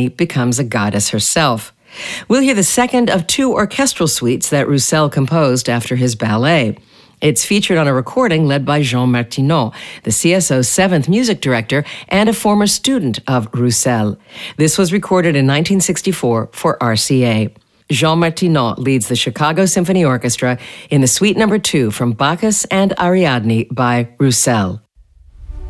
Ariadne becomes a goddess herself. We'll hear the second of two orchestral suites that Roussel composed after his ballet. It's featured on a recording led by Jean Martineau, the CSO's seventh music director and a former student of Roussel. This was recorded in 1964 for RCA. Jean Martineau leads the Chicago Symphony Orchestra in the Suite No. 2 from Bacchus and Ariadne by Roussel.